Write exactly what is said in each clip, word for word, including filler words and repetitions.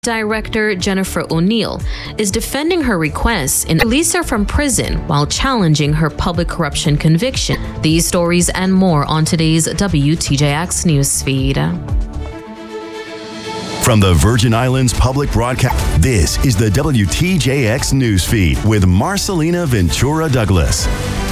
Director Jennifer O'Neill is defending her requests in release her from prison while challenging her public corruption conviction. These stories and more on today's W T J X newsfeed. From the Virgin Islands Public Broadcast, this is the W T J X newsfeed with Marcelina Ventura Douglas.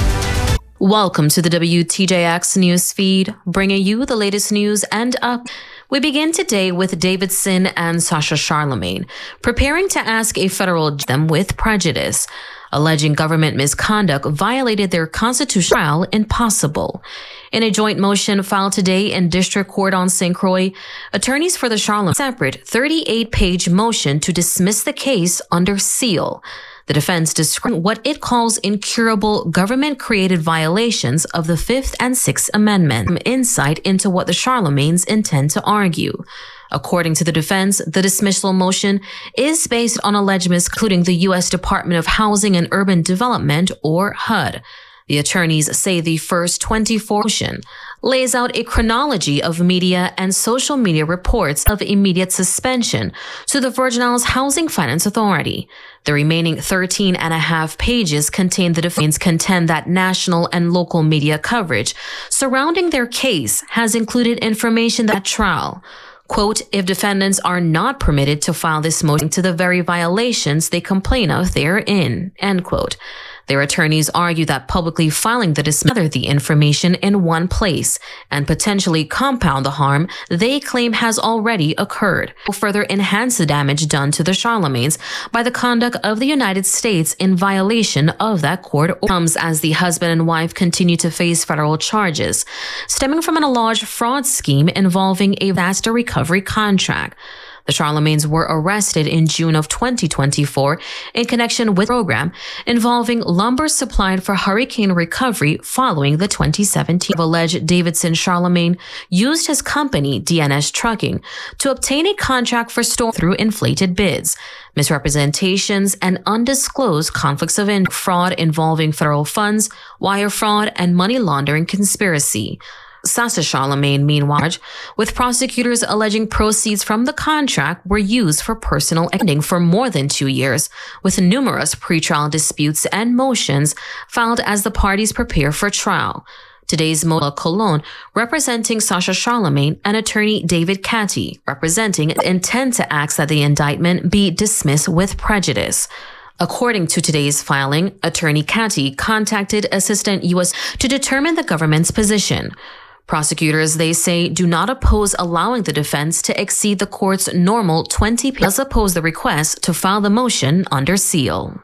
Welcome to the W T J X newsfeed, bringing you the latest news and up. We begin today with Davidson and Sasha Charlemagne preparing to ask a federal judge them with prejudice, alleging government misconduct violated their constitutional trial impossible. In a joint motion filed today in District Court on Saint Croix, attorneys for the Charlemagne separate thirty-eight page motion to dismiss the case under seal. The defense describes what it calls incurable government-created violations of the Fifth and Sixth Amendment. Insight into what the Charlemagnes intend to argue. According to the defense, the dismissal motion is based on alleged misconduct, including the U S Department of Housing and Urban Development, or H U D. The attorneys say the first twenty-four motion lays out a chronology of media and social media reports of immediate suspension to the Virgin Islands Housing Finance Authority. The remaining thirteen and a half pages contain the defendants contend that national and local media coverage surrounding their case has included information that trial. Quote, if defendants are not permitted to file this motion to the very violations they complain of therein, end quote. Their attorneys argue that publicly filing the dismissal the information in one place and potentially compound the harm they claim has already occurred, will further enhance the damage done to the Charlemagnes by the conduct of the United States in violation of that court order. Comes as the husband and wife continue to face federal charges stemming from an alleged fraud scheme involving a disaster recovery contract. The Charlemagnes were arrested in June of twenty twenty-four in connection with a program involving lumber supplied for hurricane recovery following the twenty seventeen. Alleged Davidson Charlemagne used his company, D N S Trucking, to obtain a contract for storage through inflated bids, misrepresentations, and undisclosed conflicts of interest, fraud involving federal funds, wire fraud, and money laundering conspiracy. Sasha Charlemagne, meanwhile, with prosecutors alleging proceeds from the contract were used for personal ending for more than two years, with numerous pretrial disputes and motions filed as the parties prepare for trial. Today's Mola Colon, representing Sasha Charlemagne, and attorney David Catty, representing intend to ask that the indictment be dismissed with prejudice. According to today's filing, attorney Catty contacted Assistant U S to determine the government's position. Prosecutors, they say, do not oppose allowing the defense to exceed the court's normal twenty pages, thus oppose the request to file the motion under seal.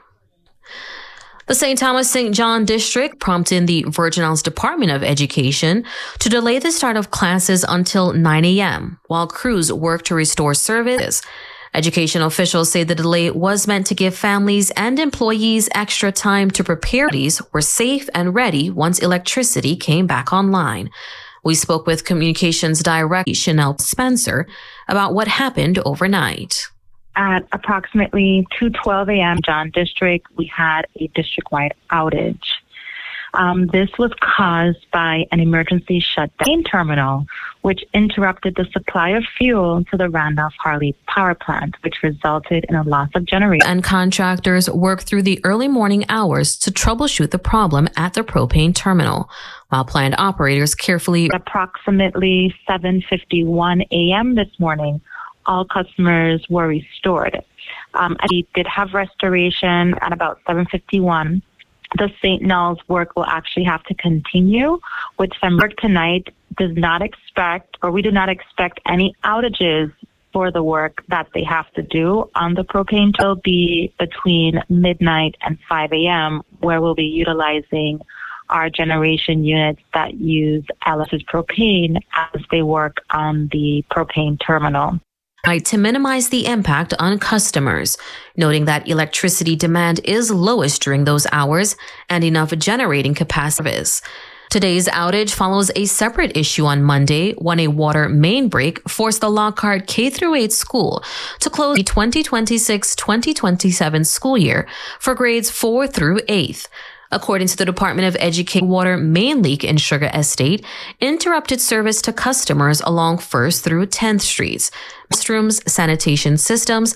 The Saint Thomas Saint John District prompted the Virgin Islands Department of Education to delay the start of classes until nine a.m. while crews work to restore service. Education officials say the delay was meant to give families and employees extra time to prepare. These were safe and ready once electricity came back online. We spoke with Communications Director Chanel Spencer about what happened overnight. At approximately two twelve a.m. John District, we had a district-wide outage. Um, this was caused by an emergency shutdown terminal, which interrupted the supply of fuel to the Randolph-Harley power plant, which resulted in a loss of generation. And contractors worked through the early morning hours to troubleshoot the problem at the propane terminal, while plant operators carefully... At approximately seven fifty-one a.m. this morning, all customers were restored. Um, we did have restoration at about seven fifty-one. The Saint Nul's work will actually have to continue with some work tonight. Does not expect, or we do not expect any outages for the work that they have to do on the propane. It will be between midnight and five a.m. where we'll be utilizing our generation units that use Alice's propane as they work on the propane terminal. To minimize the impact on customers, noting that electricity demand is lowest during those hours and enough generating capacity. Today's outage follows a separate issue on Monday when a water main break forced the Lockhart K through eight school to close the twenty twenty-six twenty twenty-seven school year for grades four through eighth. According to the Department of Education, water main leak in Sugar Estate interrupted service to customers along first through tenth streets. Restrooms, sanitation systems,